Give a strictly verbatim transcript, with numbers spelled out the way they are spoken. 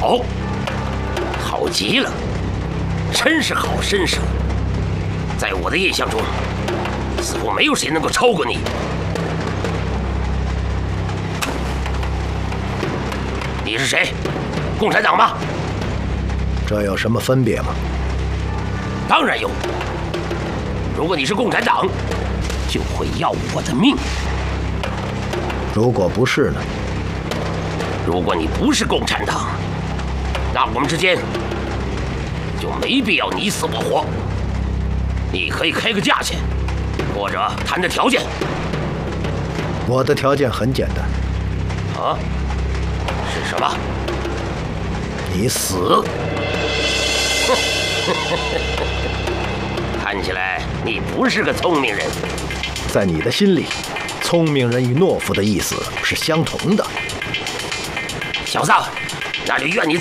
好，好极了，真是好身手。在我的印象中，似乎没有谁能够超过你。你是谁？共产党吗？ 这有什么分别吗？ 当然有。如果你是共产党，就会要我的命。 如果不是呢？ 如果你不是共产党，那我们之间就没必要你死我活。你可以开个价钱，或者谈的条件。 我的条件很简单。 啊？是什么？ 你死。 看起来你不是个聪明人。 在你的心里，聪明人与懦夫的意思是相同的。 小子，那就怨你自己。